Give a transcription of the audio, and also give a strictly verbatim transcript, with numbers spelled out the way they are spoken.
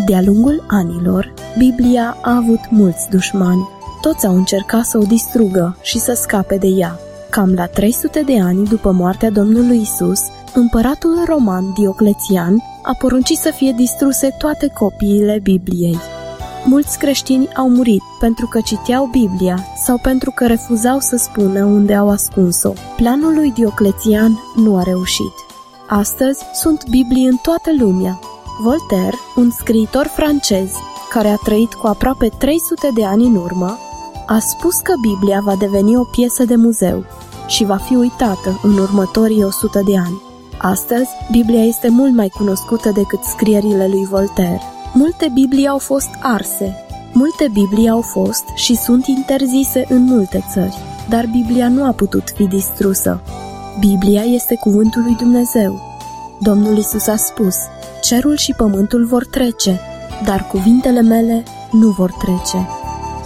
De-a lungul anilor, Biblia a avut mulți dușmani. Toți au încercat să o distrugă și să scape de ea. Cam la trei sute de ani după moartea Domnului Isus, împăratul roman Dioclețian a poruncit să fie distruse toate copiile Bibliei. Mulți creștini au murit pentru că citeau Biblia sau pentru că refuzau să spună unde au ascuns-o. Planul lui Dioclețian nu a reușit. Astăzi sunt Biblii în toată lumea. Voltaire, un scriitor francez care a trăit cu aproape trei sute de ani în urmă, a spus că Biblia va deveni o piesă de muzeu și va fi uitată în următorii o sută de ani. Astăzi, Biblia este mult mai cunoscută decât scrierile lui Voltaire. Multe Biblii au fost arse, multe Biblii au fost și sunt interzise în multe țări, dar Biblia nu a putut fi distrusă. Biblia este cuvântul lui Dumnezeu. Domnul Iisus a spus: cerul și pământul vor trece, dar cuvintele mele nu vor trece.